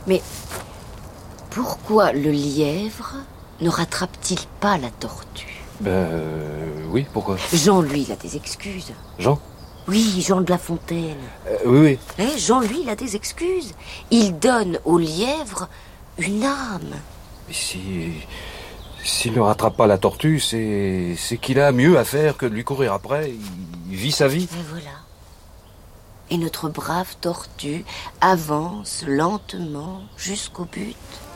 Mais pourquoi le lièvre ne rattrape-t-il pas la tortue? Oui, pourquoi? Jean, lui, il a des excuses. Jean? Oui, Jean de La Fontaine. Oui. Jean, lui, il a des excuses. Il donne au lièvre une âme. Mais s'il ne rattrape pas la tortue, c'est qu'il a mieux à faire que de lui courir après. Il vit sa vie. Et voilà. Et notre brave tortue avance lentement jusqu'au but.